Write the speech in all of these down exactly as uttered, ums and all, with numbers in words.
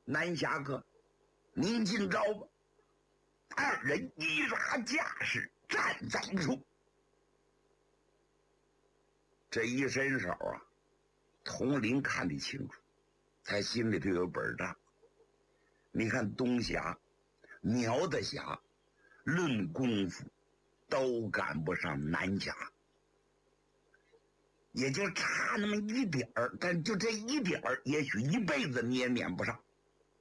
南侠客，您今朝吧。二人一拉架势，站在一处。这一伸手啊，统领看得清楚，他心里头有本账。你看东侠、苗的侠，论功夫都赶不上南侠，也就差那么一点儿，但就这一点儿，也许一辈子你也撵不上。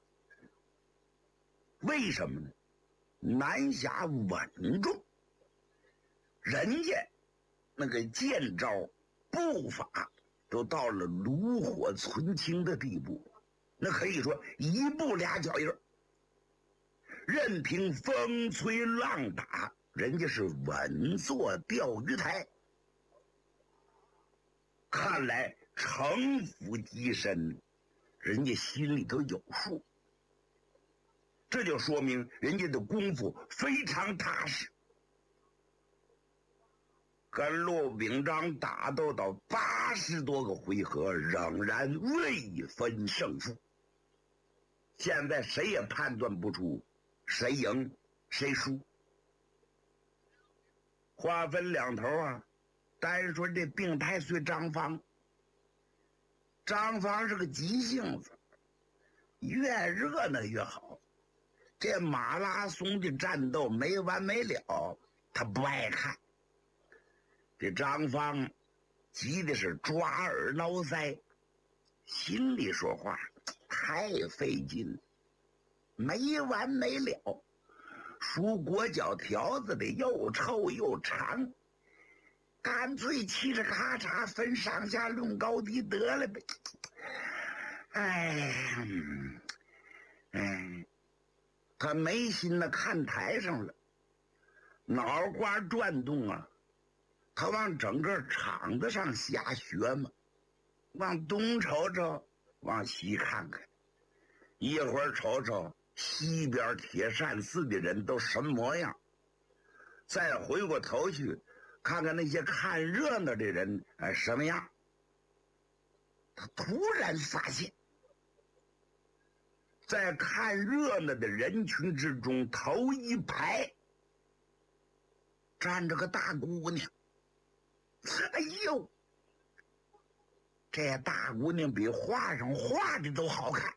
为什么呢？南侠稳重，人家那个剑招步伐都到了炉火纯青的地步，那可以说一步俩脚印儿，任凭风吹浪打，人家是稳坐钓鱼台。看来城府极深，人家心里头有数，这就说明人家的功夫非常踏实。跟骆秉章打斗到八十多个回合，仍然未分胜负。现在谁也判断不出谁赢谁输。话分两头啊，单说这病太岁张方，张方是个急性子，越热闹越好。这马拉松的战斗没完没了，他不爱看。这张方急的是抓耳挠腮，心里说话太费劲，没完没了。梳裹脚条子的又臭又长，干脆嘁哧咔嚓分上下论高低得了呗。哎，嗯，他没心的看台上了，脑瓜转动啊，他往整个场子上瞎学嘛，往东瞅瞅，往西看看，一会儿瞅瞅西边铁扇寺的人都什么模样，再回过头去看看那些看热闹的人哎什么样。他突然发现，在看热闹的人群之中，头一排站着个大姑娘。哎呦，这大姑娘比画上画的都好看，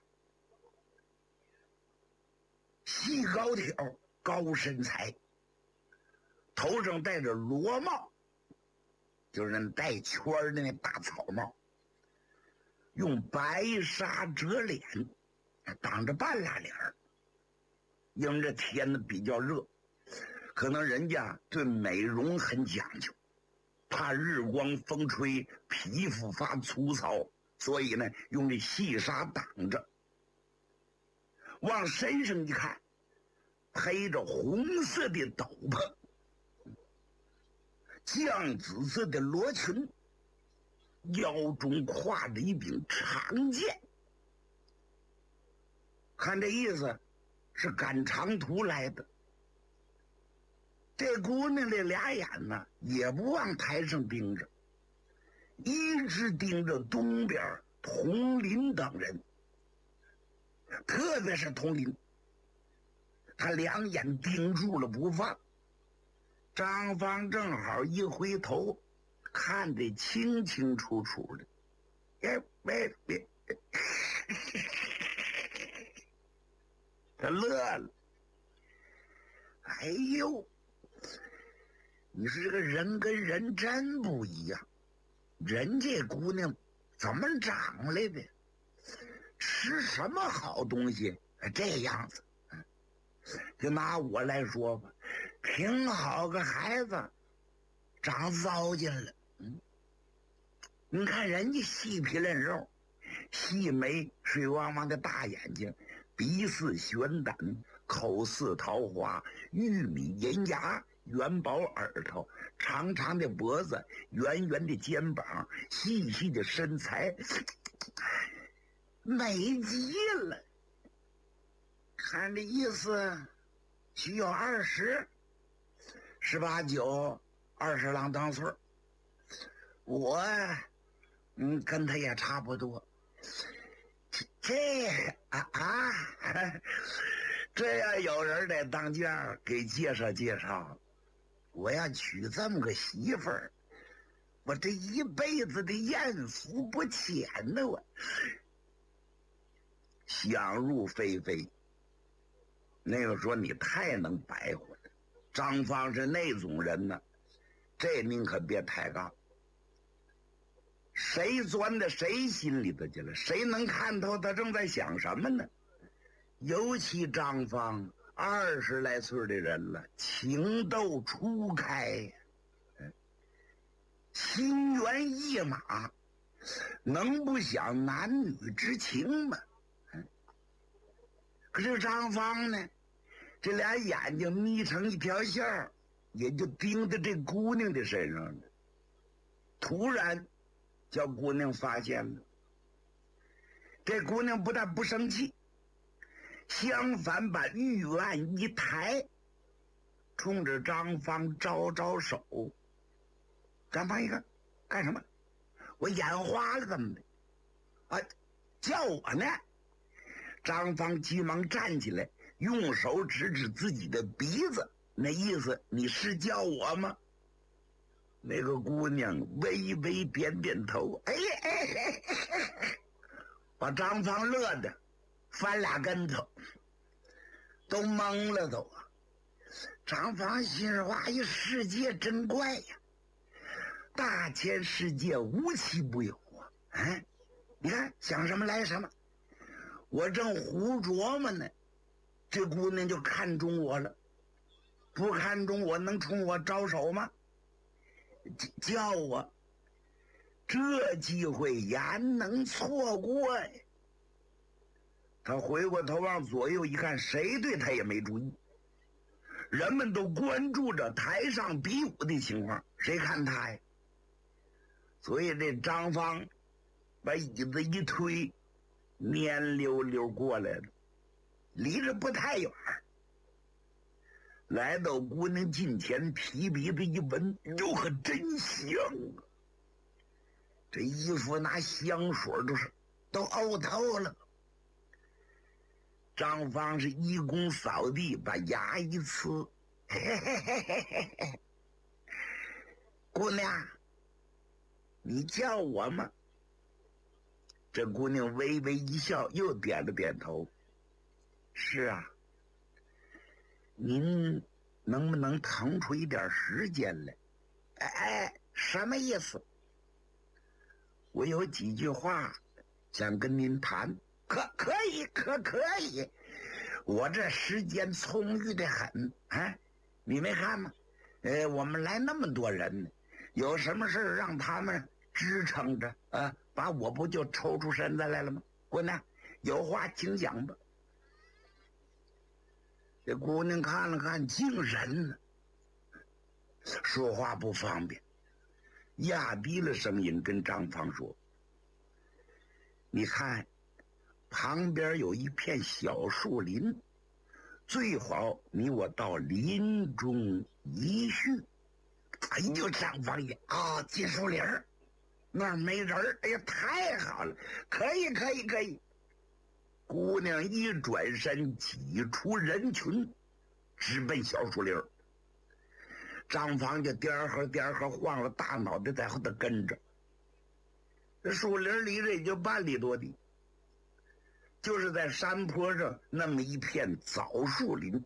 细高挑，高身材，头上戴着罗帽，就是那带圈的那大草帽，用白纱遮脸，挡着半拉脸儿。因这天呢比较热，可能人家对美容很讲究，怕日光风吹皮肤发粗糙，所以呢用这细纱挡着。往身上一看，披着红色的斗篷，绛紫色的罗裙，腰中挎着一柄长剑。看这意思是赶长途来的。这姑娘这俩眼呢也不往台上盯着，一直盯着东边佟林等人，特别是佟林，他两眼盯住了不放。张方正好一回头，看得清清楚楚的，哎喂喂，他乐了。哎呦，你说这个人跟人真不一样，人这姑娘怎么长来的？吃什么好东西这样子？就拿我来说吧，挺好个孩子，长糟践了。嗯，你看人家细皮嫩肉，细眉水汪汪的大眼睛，鼻似悬胆，口似桃花，玉米银牙，元宝耳朵，长长的脖子，圆圆的肩膀，细细的身材，美极了。看这意思需要二十十八九二十郎当岁，我嗯跟他也差不多。这这啊啊哎，这要有人在当家给介绍介绍，我要娶这么个媳妇儿，我这一辈子的艳福不浅呢。我想入非非。那个说你太能白活了，张芳是那种人呢，这您可别抬杠。谁钻到谁心里头去了？谁能看透他正在想什么呢？尤其张芳二十来岁的人了，情窦初开，心猿意马，能不想男女之情吗？可是张芳呢，这俩眼睛眯成一条线儿，也就盯在这姑娘的身上了。突然叫姑娘发现了，这姑娘不但不生气，相反把玉案一抬，冲着张芳招招手。张芳一看，干什么？我眼花了怎么的？啊，叫我呢？张芳急忙站起来，用手指指自己的鼻子，那意思你是叫我吗？那个姑娘微微点点头，哎哎哎哎，把张芳乐得翻俩跟头，都懵了都。张芳心说：“哎呀，世界真怪呀，大千世界无奇不有啊！啊，你看想什么来什么。我正胡琢磨呢，这姑娘就看中我了。不看中我能冲我招手吗？叫我，这机会焉能错过呀？”他回过头往左右一看，谁对他也没注意。人们都关注着台上比武的情况，谁看他呀？所以这张芳把椅子一推，蔫溜溜过来了，离着不太远，来到姑娘近前，提鼻子一闻，哟呵，真香啊！这衣服拿香水都是都沤透了。张芳是一躬扫地，把牙一呲，嘿嘿嘿嘿嘿嘿，姑娘，你叫我吗？这姑娘微微一笑，又点了点头。是啊，您能不能腾出一点时间来？哎哎，什么意思？我有几句话想跟您谈。可可以，可可以，我这时间充裕的很啊！你没看吗？呃，我们来那么多人呢，有什么事让他们支撑着啊？把我不就抽出身子来了吗？姑娘，有话请讲吧。这姑娘看了看，竟人呢，说话不方便，压低了声音跟张芳说：“你看。”旁边有一片小树林，最好你我到林中一叙。哎呦，张芳也啊，进树林儿，那儿没人儿，哎呀，太好了，可以，可以，可以。姑娘一转身，挤出人群，直奔小树林儿。张芳就颠呵颠呵晃了大脑袋在后头跟着。这树林离着也就半里多地。就是在山坡上那么一片枣树林。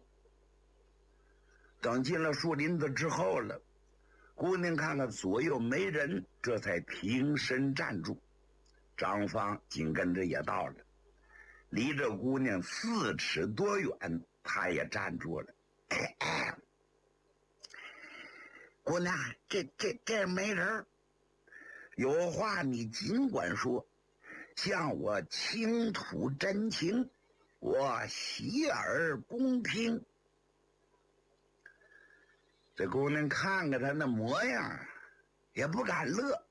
等进了树林子之后了，姑娘看看左右没人，这才停身站住。张芳紧跟着也到了，离着姑娘四尺多远，她也站住了。哎哎，姑娘，这这这没人，有话你尽管说。向我倾吐真情，我洗耳恭听。这姑娘看看他那模样，也不敢乐。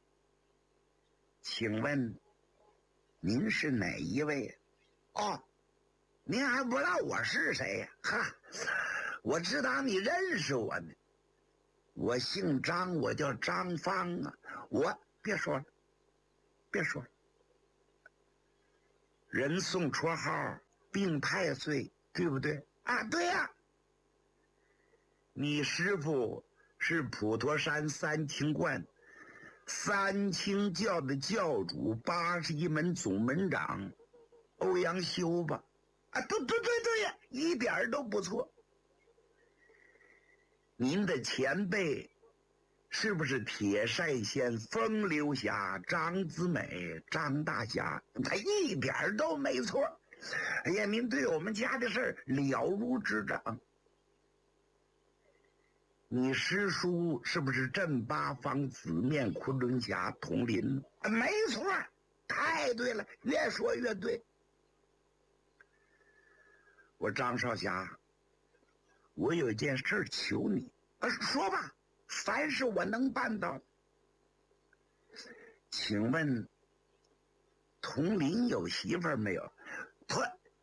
请问您是哪一位？哦，您还不知道我是谁呀？哈，我知道你认识我呢。我姓张，我叫张芳啊。我别说了，别说了。人送绰号并太岁，对不对？啊，对呀、啊。你师傅是普陀山三清观三清教的教主，八十一门总门长欧阳修吧？啊，对对对对呀，一点都不错。您的前辈是不是铁帅县风流侠张子美张大侠？他一点都没错。哎呀，您对我们家的事了如指掌。你师叔是不是正八方紫面昆仑侠统领？没错，太对了，越说越对。我张少侠，我有一件事求你，啊，说吧，凡是我能办到。请问统领有媳妇没有？退。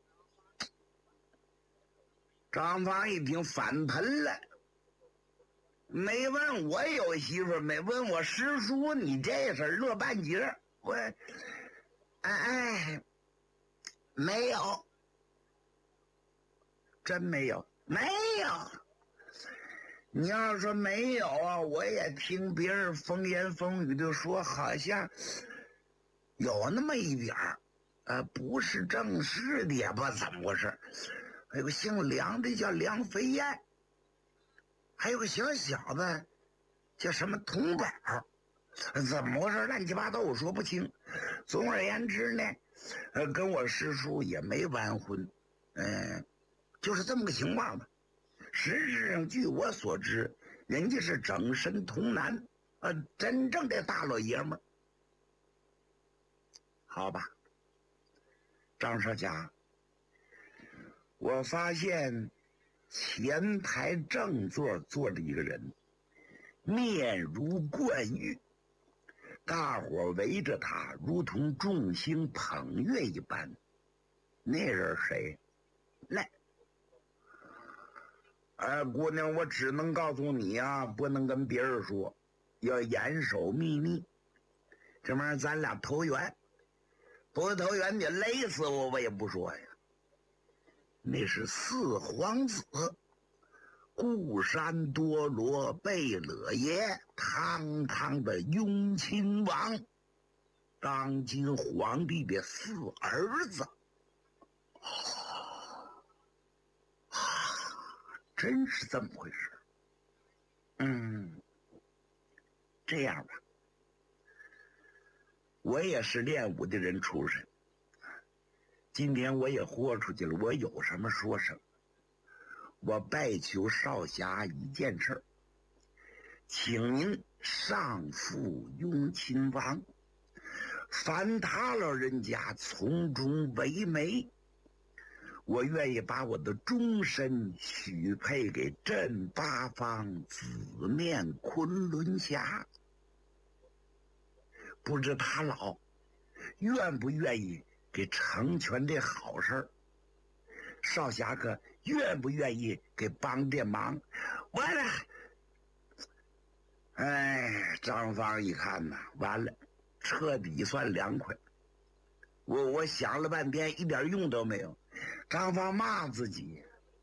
张芳一听反盆了，没问我有媳妇，没问我师叔，你这事乐半截。我，哎哎，没有，真没有，没有。你要说没有啊，我也听别人风言风语的说，好像有那么一点儿，呃，不是正式的，也不知道怎么回事。有个姓梁的叫梁飞燕，还有个小小子叫什么童宝，怎么回事乱七八糟我说不清。总而言之呢，呃，跟我师叔也没完婚，嗯、呃，就是这么个情况吧。实质上据我所知，人家是整身童男，呃，真正的大老爷们儿。好吧，张少侠，我发现前排正座坐着一个人，面如冠玉，大伙围着他如同众星捧月一般。那人谁？那哎，姑娘，我只能告诉你啊，不能跟别人说，要严守秘密。这玩意儿咱俩投缘，不投缘你勒死我我也不说呀。那是四皇子，固山多罗贝勒爷，堂堂的雍亲王，当今皇帝的四儿子。真是这么回事。嗯，这样吧，我也是练武的人出身，今天我也豁出去了，我有什么说什么。我拜求少侠一件事，请您上赴雍亲王，凡他老人家从中为媒，我愿意把我的终身许配给正八方紫面昆仑侠。不知他老愿不愿意给成全这好事？少侠可愿不愿意给帮这忙？完了，哎，张芳一看呐，完了，彻底算凉快。我我想了半天，一点用都没有。张芳骂自己，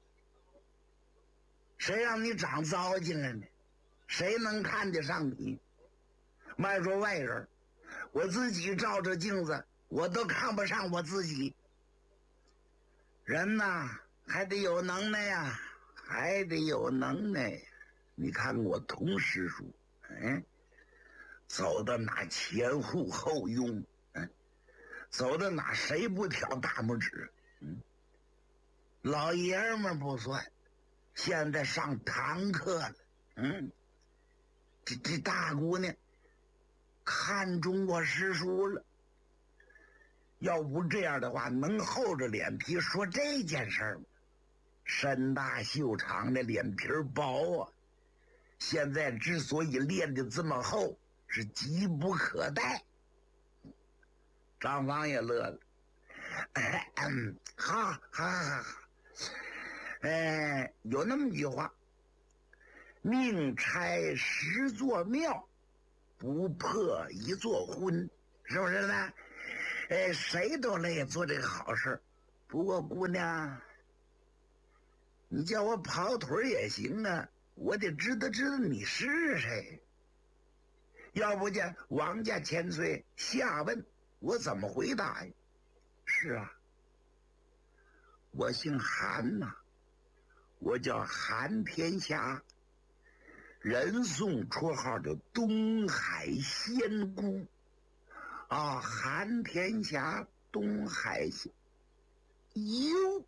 谁让你长糟践了呢？谁能看得上你？别说外人，我自己照着镜子，我都看不上我自己。人呐，还得有能耐呀，还得有能耐。你看我童师叔，嗯，走到哪前呼后拥，嗯，走到哪谁不挑大拇指，嗯，老爷们不算，现在上堂课了，嗯，这这大姑娘看中我师叔了。要不这样的话，能厚着脸皮说这件事儿吗？身大袖长的脸皮薄啊，现在之所以练得这么厚，是急不可待。张芳也乐了，哎，嗯，好，好，好，好，哎，有那么句话，命差十座庙，不破一座婚，是不是呢？哎，谁都乐意做这个好事， 不过姑娘，你叫我跑腿也行啊，我得知道知道你是谁。要不见王家千岁下问，我怎么回答呀？是啊，我姓韩呐、啊，我叫韩天下，人送绰号叫东海仙姑啊，韩天下，东海仙。哟，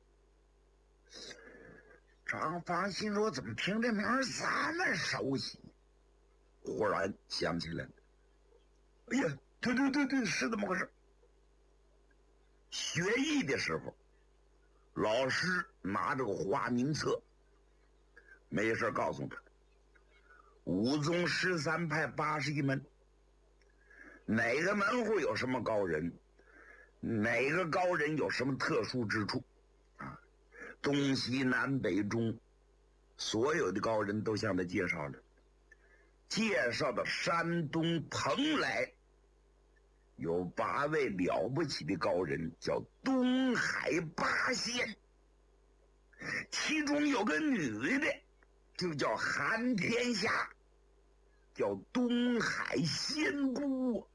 张芳心说：“怎么听这名儿这么熟悉？”忽然想起来了，哎呀，对对对对，是这么回事。学艺的时候，老师拿着个花名册，没事告诉他，武宗十三派八十一门，哪个门户有什么高人，哪个高人有什么特殊之处啊？东西南北中，所有的高人都向他介绍了。介绍到山东蓬莱，有八位了不起的高人，叫东海八仙，其中有个女的，就叫韩天下，叫东海仙姑，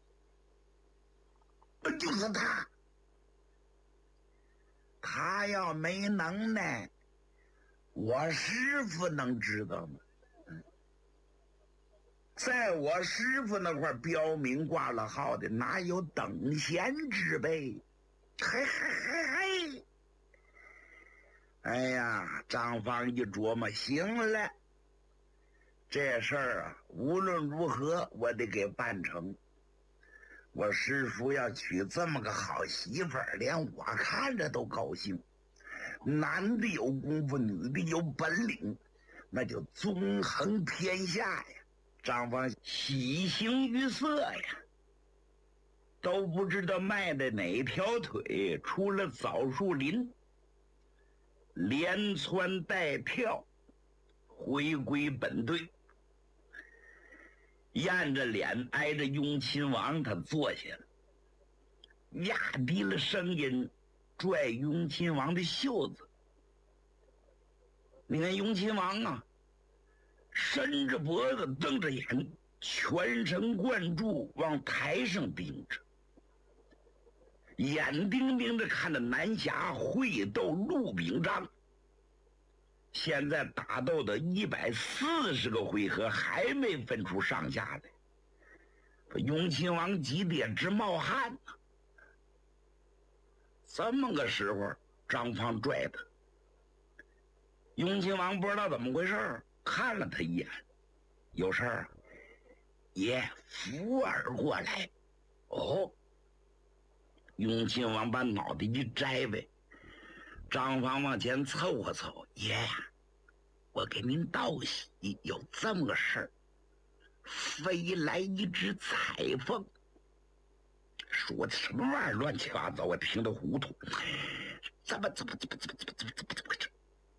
就是她。她要没能耐，我师傅能知道吗？在我师傅那块标明挂了号的，哪有等闲之辈？嘿嘿嘿嘿！哎呀，张芳一琢磨，行了，这事儿啊，无论如何我得给办成。我师傅要娶这么个好媳妇儿，连我看着都高兴。男的有功夫，女的有本领，那就纵横天下呀。张芳喜形于色呀，都不知道迈的哪条腿出了枣树林，连窜带跳回归本队，压着脸挨着雍亲王，他坐下了，压低了声音拽雍亲王的袖子。你看雍亲王啊，伸着脖子，瞪着眼，全神贯注往台上盯着，眼盯盯着看着南侠会斗陆秉章。现在打斗的一百四十个回合，还没分出上下来，雍亲王急得也直冒汗呢。这么个时候，张芳拽他，雍亲王不知道怎么回事，看了他一眼，有事儿啊？爷，扶儿过来。哦，雍亲王把脑袋一摘呗，张芳往前凑合凑合，爷呀，我给您道喜，有这么个事儿，飞来一只彩凤。说的什么玩意儿，乱七八糟，我听得糊涂。怎么怎么怎么怎么怎么怎么怎么怎么怎么？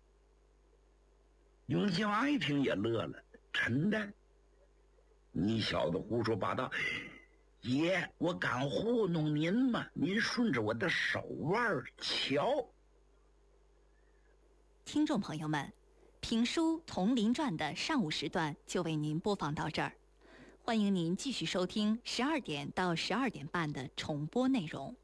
雍亲王一听也乐了，真的？你小子胡说八道！爷，我敢糊弄您吗？您顺着我的手腕瞧。 听众朋友们，评书《铜陵传》的上午时段就为您播放到这儿，欢迎您继续收听十二点到十二点半的重播内容。